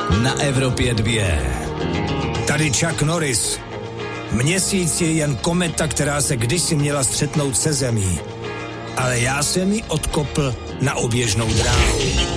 na Evropě 2. Tady Chuck Norris. Měsíc je jen kometa, která se kdysi měla střetnout se zemí. Ale já jsem ji odkopl na oběžnou dráhu.